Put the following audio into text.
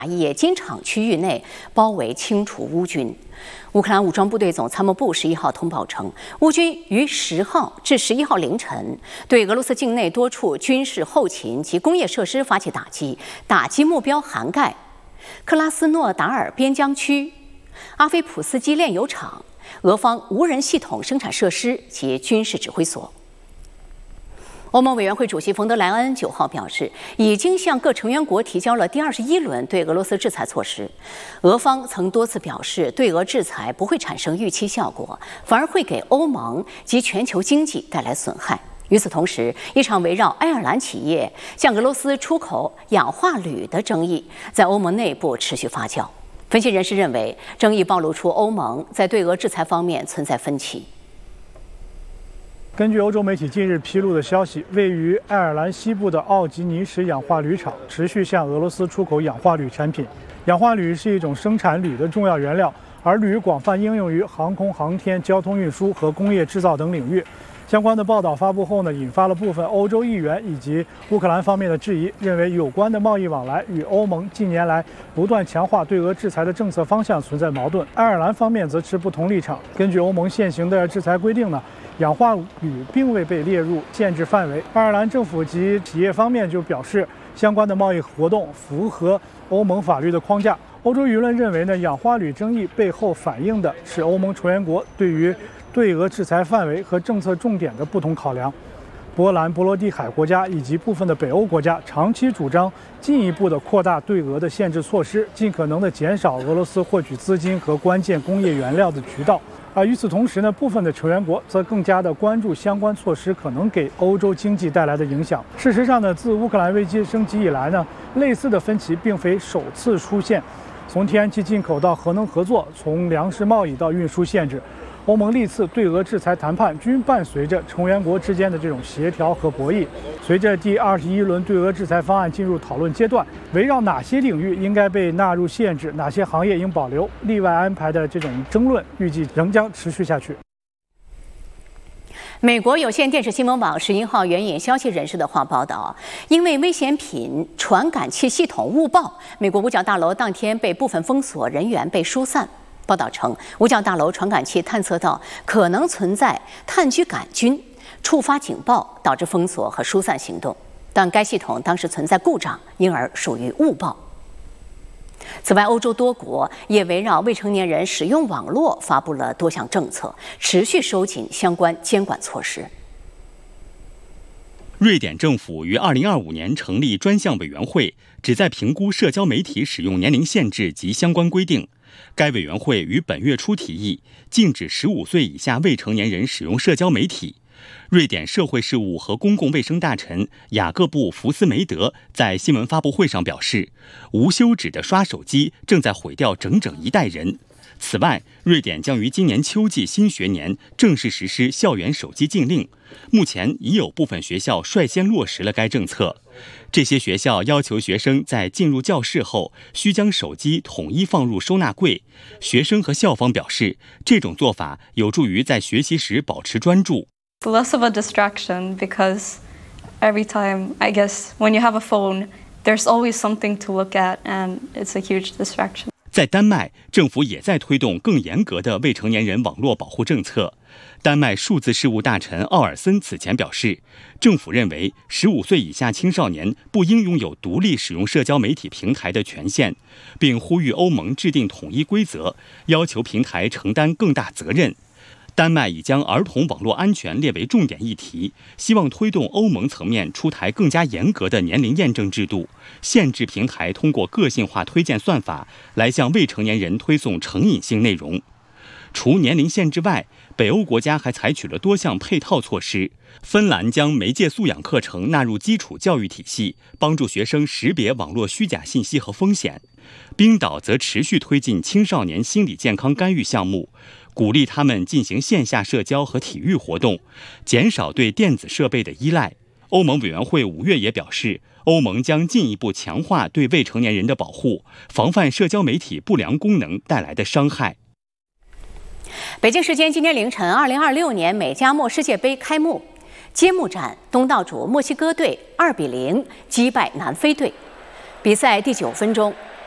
冶金厂区域内包围清除乌军。乌克兰武装部队总参谋部11号通报称，乌军于10号至11号凌晨对俄罗斯境内多处军事后勤及工业设施发起打击，打击目标涵盖克拉斯诺达尔边疆区、阿菲普斯基炼油厂、俄方无人系统生产设施及军事指挥所。欧盟委员会主席冯德莱恩9号表示，已经向各成员国提交了第21轮对俄罗斯制裁措施。俄方曾多次表示，对俄制裁不会产生预期效果，反而会给欧盟及全球经济带来损害。与此同时，一场围绕爱尔兰企业向俄罗斯出口氧化铝的争议在欧盟内部持续发酵。分析人士认为，争议暴露出欧盟在对俄制裁方面存在分歧。 根据欧洲媒体近日披露的消息，位于爱尔兰西部的奥吉尼什氧化铝厂持续向俄罗斯出口氧化铝产品。氧化铝是一种生产铝的重要原料，而铝广泛应用于航空航天、交通运输和工业制造等领域。相关的报道发布后呢，引发了部分欧洲议员以及乌克兰方面的质疑，认为有关的贸易往来与欧盟近年来不断强化对俄制裁的政策方向存在矛盾。爱尔兰方面则持不同立场。根据欧盟现行的制裁规定呢，氧化铝并未被列入限制范围。爱尔兰政府及企业方面就表示，相关的贸易活动符合欧盟法律的框架。欧洲舆论认为呢，氧化铝争议背后反映的是欧盟成员国对于对俄制裁范围和政策重点的不同考量。波兰、波罗的海国家以及部分的北欧国家长期主张进一步的扩大对俄的限制措施，尽可能的减少俄罗斯获取资金和关键工业原料的渠道。与此同时呢，部分的成员国则更加的关注相关措施可能给欧洲经济带来的影响。事实上呢，自乌克兰危机升级以来呢，类似的分歧并非首次出现。从天然气进口到核能合作，从粮食贸易到运输限制，欧盟历次对俄制裁谈判均伴随着成员国之间的这种协调和博弈。随着第21轮对俄制裁方案进入讨论阶段，围绕哪些领域应该被纳入限制，哪些行业应保留、例外安排的这种争论，预计仍将持续下去。 美国有线电视新闻网11号援引消息人士的话报道，因为危险品传感器系统误报，美国五角大楼当天被部分封锁，人员被疏散。报道称，五角大楼传感器探测到可能存在炭疽杆菌，触发警报，导致封锁和疏散行动。但该系统当时存在故障，因而属于误报。此外，欧洲多国也围绕未成年人使用网络发布了多项政策，持续收紧相关监管措施。 瑞典政府于2025年成立专项委员会，旨在评估社交媒体使用年龄限制及相关规定。该委员会于本月初提议禁止15岁以下未成年人使用社交媒体。瑞典社会事务和公共卫生大臣雅各布·福斯梅德在新闻发布会上表示，无休止的刷手机正在毁掉整整一代人。此外，瑞典将于今年秋季新学年正式实施校园手机禁令。目前已有部分学校率先落实了该政策。这些学校要求学生在进入教室后需将手机统一放入收纳柜。学生和校方表示，这种做法有助于在学习时保持专注。 Less of a distraction because every time, I guess, when you have a phone, there's always something to look at and it's a huge distraction. 在丹麦，政府也在推动更严格的未成年人网络保护政策。丹麦数字事务大臣奥尔森此前表示，政府认为15岁以下青少年不应拥有独立使用社交媒体平台的权限，并呼吁欧盟制定统一规则，要求平台承担更大责任。丹麦已将儿童网络安全列为重点议题，希望推动欧盟层面出台更加严格的年龄验证制度，限制平台通过个性化推荐算法来向未成年人推送成瘾性内容。除年龄限制外，北欧国家还采取了多项配套措施。芬兰将媒介素养课程纳入基础教育体系，帮助学生识别网络虚假信息和风险。冰岛则持续推进青少年心理健康干预项目，鼓励他们进行线下社交和体育活动，减少对电子设备的依赖。欧盟委员会5月也表示，欧盟将进一步强化对未成年人的保护，防范社交媒体不良功能带来的伤害。 北京时间今天凌晨，2026年美加墨世界杯开幕，揭幕战东道主墨西哥队2-0击败南非队。比赛第9分钟，